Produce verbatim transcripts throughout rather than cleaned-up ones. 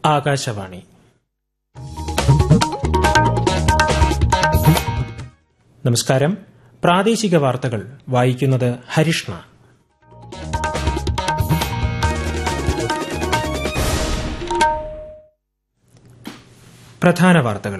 ആകാശവാണി. നമസ്കാരം. പ്രാദേശിക വാർത്തകൾ വായിക്കുന്നത് ഹരിഷ്ണ. പ്രധാന വാർത്തകൾ.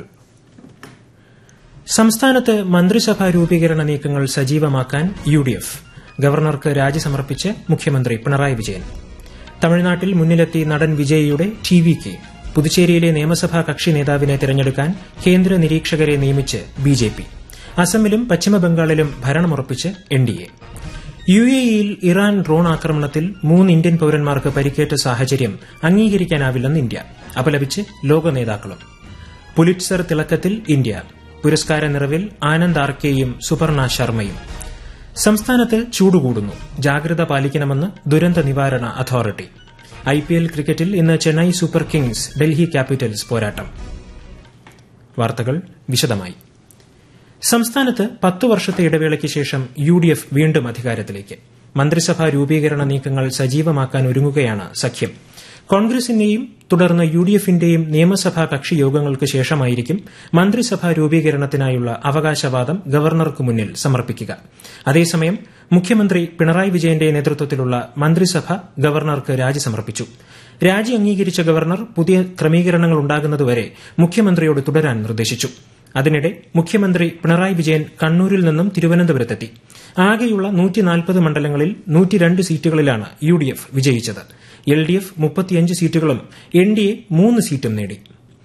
സംസ്ഥാനത്ത് മന്ത്രിസഭാ രൂപീകരണ നീക്കങ്ങൾ സജീവമാക്കാൻ യു ഡി എഫ്. ഗവർണർക്ക് രാജി സമർപ്പിച്ച് മുഖ്യമന്ത്രി പിണറായി വിജയൻ. തമിഴ്നാട്ടിൽ മുന്നിലെത്തി നടൻ വിജയിയുടെ ടി വി കെ. പുതുച്ചേരിയിലെ നിയമസഭാ കക്ഷി നേതാവിനെ തെരഞ്ഞെടുക്കാൻ കേന്ദ്ര നിരീക്ഷകരെ നിയമിച്ച് ബി ജെ പി. അസമിലും പശ്ചിമബംഗാളിലും ഭരണമുറപ്പിച്ച് N D A. U A ഇയിൽ ഇറാൻ ഡ്രോൺ ആക്രമണത്തിൽ മൂന്ന് ഇന്ത്യൻ പൌരന്മാർക്ക് പരിക്കേറ്റ സാഹചര്യം അംഗീകരിക്കാനാവില്ലെന്ന് ഇന്ത്യ. അപലപിച്ച് ലോക നേതാക്കളും. Pulitzer തിളക്കത്തിൽ India. പുരസ്കാര നിറവിൽ ആനന്ദ് ആർക്കെയും സുപർണ ശർമ്മയും. സംസ്ഥാനത്ത് ചൂടുകൂടുന്നു. ജാഗ്രത പാലിക്കണമെന്ന് ദുരന്ത നിവാരണ അതോറിറ്റി. ഐ പി എൽ ക്രിക്കറ്റിൽ ഇന്ന് Chennai super Kings Delhi Capitals പോരാട്ടം. വാർത്തകൾ വിശദമായി. സംസ്ഥാനത്ത് പത്തു വർഷത്തെ ഇടവേളയ്ക്ക് ശേഷം യു ഡി എഫ് വീണ്ടും അധികാരത്തിലേക്ക്. മന്ത്രിസഭാ രൂപീകരണ നീക്കങ്ങൾ സജീവമാക്കാൻ ഒരുങ്ങുകയാണ് സഖ്യം. കോൺഗ്രസിന്റെയും തുടർന്ന് യു ഡി എഫിന്റെയും നിയമസഭാ കക്ഷി യോഗങ്ങൾക്ക് ശേഷമായിരിക്കും മന്ത്രിസഭാ രൂപീകരണത്തിനായുള്ള അവകാശവാദം ഗവർണർക്ക് മുന്നിൽ സമർപ്പിക്കുക. അതേസമയം മുഖ്യമന്ത്രി പിണറായി വിജയന്റെ നേതൃത്വത്തിലുള്ള മന്ത്രിസഭ ഗവർണർക്ക് രാജി സമർപ്പിച്ചു. രാജി അംഗീകരിച്ച ഗവർണർ പുതിയ ക്രമീകരണങ്ങൾ ഉണ്ടാകുന്നതുവരെ മുഖ്യമന്ത്രിയോട് തുടരാൻ നിർദ്ദേശിച്ചു. അതിനിടെ മുഖ്യമന്ത്രി പിണറായി വിജയൻ കണ്ണൂരിൽ നിന്നും തിരുവനന്തപുരത്തെത്തി. ആകെയുള്ള നൂറ്റിനാൽപ്പത് മണ്ഡലങ്ങളിൽ നൂറ്റിരണ്ട് സീറ്റുകളിലാണ് യു ഡി എഫ് വിജയിച്ചത്. എൽ ഡി എഫ് മുപ്പത്തിയഞ്ച് സീറ്റുകളും എൻ ഡി എ മൂന്ന് സീറ്റും നേടി.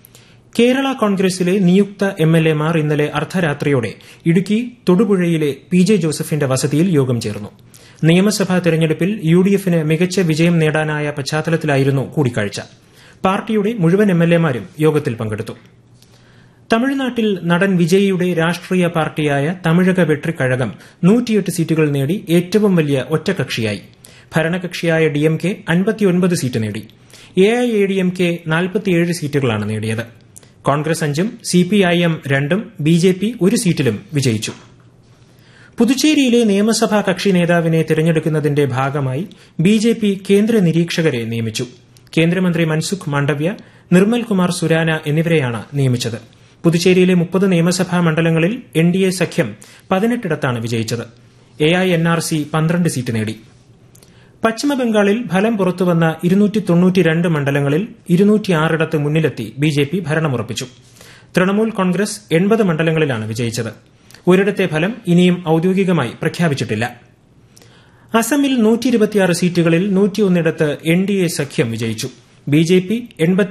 കേരള കോൺഗ്രസിലെ നിയുക്ത എം എൽ എമാർ ഇന്നലെ അർദ്ധരാത്രിയോടെ ഇടുക്കി തൊടുപുഴയിലെ പി ജെ ജോസഫിന്റെ വസതിയിൽ യോഗം ചേർന്നു. നിയമസഭാ തെരഞ്ഞെടുപ്പിൽ യു ഡി എഫിന് മികച്ച വിജയം നേടാനായ പശ്ചാത്തലത്തിലായിരുന്നു കൂടിക്കാഴ്ച. പാർട്ടിയുടെ മുഴുവൻ എം എൽ എമാരും യോഗത്തിൽ പങ്കെടുത്തു. തമിഴ്നാട്ടിൽ നടൻ വിജയിയുടെ രാഷ്ട്രീയ പാർട്ടിയായ തമിഴക വെട്രിക്കഴകം നൂറ്റിയെട്ട് സീറ്റുകൾ നേടി ഏറ്റവും വലിയ ഒറ്റകക്ഷിയായി. ഭരണകക്ഷിയായ ഡി എം കെ അൻപത്തിയൊൻപത് സീറ്റ് നേടി. A I A D M K നാൽപ്പത്തിയേഴ് സീറ്റുകളാണ് നേടിയത്. കോൺഗ്രസ് അഞ്ചും സി പി ഐ എം രണ്ടും ബി ജെ പി ഒരു സീറ്റിലും വിജയിച്ചു. പുതുച്ചേരിയിലെ നിയമസഭാ കക്ഷി നേതാവിനെ തെരഞ്ഞെടുക്കുന്നതിന്റെ ഭാഗമായി ബി ജെ പി കേന്ദ്ര നിരീക്ഷകരെ നിയമിച്ചു. കേന്ദ്രമന്ത്രി മൻസുഖ് മാണ്ഡവ്യ, നിർമ്മൽ കുമാർ സുരാന എന്നിവരെയാണ് നിയമിച്ചത്. പുതുച്ചേരിയിലെ മുപ്പത് നിയമസഭാ മണ്ഡലങ്ങളിൽ എൻ ഡി എ സഖ്യം പതിനെട്ടിടത്താണ് വിജയിച്ചത്. A I N R C പന്ത്രണ്ട് സീറ്റ് നേടി. പശ്ചിമബംഗാളിൽ ഫലം പുറത്തുവന്ന ഇരുന്നൂറ്റി തൊണ്ണൂറ്റിരണ്ട് മണ്ഡലങ്ങളിൽ ഇരുന്നൂറ്റിയാറിടത്ത് മുന്നിലെത്തി B J P ഭരണമുറപ്പിച്ചു. Trinamool Congress എൺപത് മണ്ഡലങ്ങളിലാണ് വിജയിച്ചത്. ഒരിടത്തെ ഫലം ഇനിയും ഔദ്യോഗികമായി പ്രഖ്യാപിച്ചിട്ടില്ല. അസമിൽ നൂറ്റിയിരുപത്തിയാറ് സീറ്റുകളിൽ നൂറ്റിയൊന്നിടത്ത് എൻ ഡി എ സഖ്യം വിജയിച്ചു. B J P